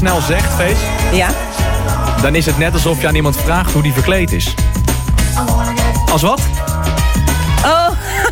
snel zegt, Fees, Ja? dan is het net alsof je aan iemand vraagt hoe die verkleed is. Als wat? Oh.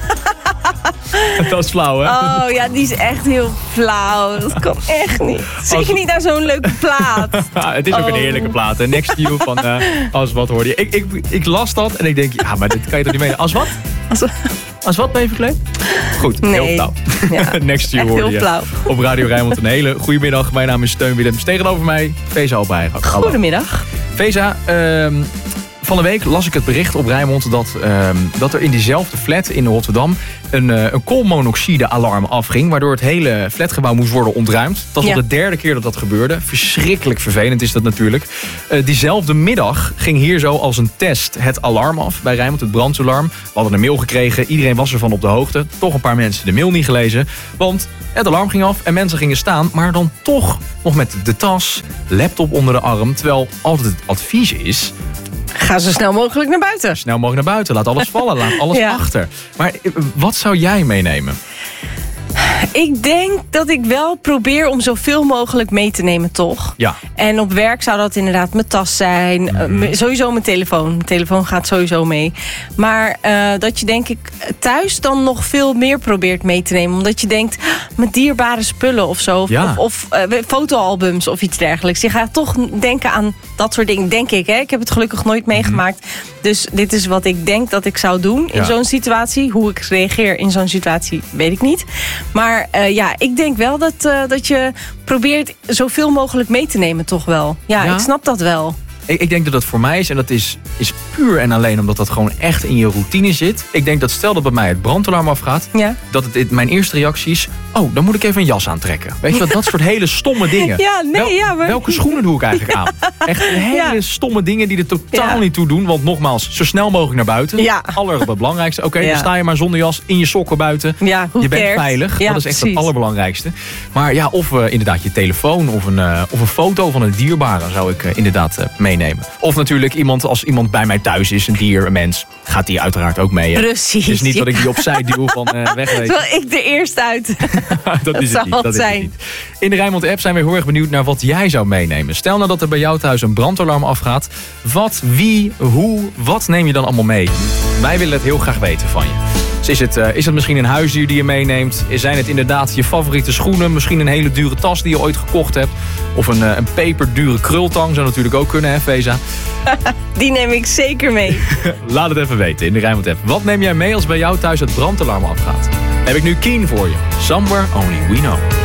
Dat is flauw, hè? Oh ja, die is echt heel flauw. Dat kan echt niet. Zeker niet naar zo'n leuke plaat. Het is ook een heerlijke plaat. Hè? Next to You van Als wat hoorde je. Ik las dat en ik denk, ja, maar dit kan je toch niet meenemen. Als wat? Als wat ben je verkleed? Goed, Nee. heel flauw. Ja, Next to You echt hoorde heel je. flauw. Op Radio Rijnmond een hele goede middag. Mijn naam is Steun Willems. Tegenover mij, Feza Albeijger. Goedemiddag. Feza, van de week las ik het bericht op Rijnmond dat er in diezelfde flat in Rotterdam een koolmonoxide-alarm afging, waardoor het hele flatgebouw moest worden ontruimd. Dat was al de 3e keer dat dat gebeurde. Verschrikkelijk vervelend is dat natuurlijk. Diezelfde middag ging hier zo als een test het alarm af bij Rijnmond, het brandsalarm. We hadden een mail gekregen, iedereen was ervan op de hoogte. Toch een paar mensen de mail niet gelezen, want het alarm ging af en mensen gingen staan, maar dan toch nog met de tas, laptop onder de arm, terwijl altijd het advies is: Ga zo snel mogelijk naar buiten. snel mogelijk naar buiten. Laat alles vallen. Laat alles Ja. achter. Maar wat zou jij meenemen? Ik denk dat ik wel probeer om zoveel mogelijk mee te nemen, toch? Ja. En op werk zou dat inderdaad mijn tas zijn. Sowieso mijn telefoon. Mijn telefoon gaat sowieso mee. Maar dat je denk ik thuis dan nog veel meer probeert mee te nemen. Omdat je denkt, met dierbare spullen of zo. Ja. Of fotoalbums of iets dergelijks. Je gaat toch denken aan dat soort dingen, denk ik. Hè? Ik heb het gelukkig nooit meegemaakt. Dus dit is wat ik denk dat ik zou doen in zo'n situatie. Hoe ik reageer in zo'n situatie, weet ik niet. Maar ik denk wel dat je probeert zoveel mogelijk mee te nemen, toch wel. Ja, ik snap dat wel. Ik denk dat dat voor mij is, en dat is puur en alleen omdat dat gewoon echt in je routine zit. Ik denk dat stel dat bij mij het brandalarm afgaat, dat mijn eerste reactie is: oh, dan moet ik even een jas aantrekken. Weet je wat, dat soort hele stomme dingen. Welke schoenen doe ik eigenlijk aan? Echt hele stomme dingen die er totaal niet toe doen. Want nogmaals, zo snel mogelijk naar buiten. Ja. Allerbelangrijkste. Oké, dan sta je maar zonder jas in je sokken buiten. Ja, je bent veilig. Ja, dat is echt precies. het allerbelangrijkste. Maar ja, of inderdaad je telefoon of een foto van een dierbare zou ik inderdaad meenemen. Of natuurlijk als iemand bij mij thuis is, een dier, een mens, gaat die uiteraard ook mee. Hè? Precies. Het is niet dat ik die opzij duw van weg. Terwijl ik er eerst uit. Dat is het niet. Dat is het niet. In de Rijnmond app zijn we heel erg benieuwd naar wat jij zou meenemen. Stel nou dat er bij jou thuis een brandalarm afgaat. Wat, wie, hoe, wat neem je dan allemaal mee? Wij willen het heel graag weten van je. Dus is het misschien een huisdier die je meeneemt? Zijn het inderdaad je favoriete schoenen? Misschien een hele dure tas die je ooit gekocht hebt? Of een peperdure krultang zou natuurlijk ook kunnen, hè, Feza? Die neem ik zeker mee. Laat het even weten in de Rijnmond app. Wat neem jij mee als bij jou thuis het brandalarm afgaat? Heb ik nu Keen voor je. Somewhere Only We Know.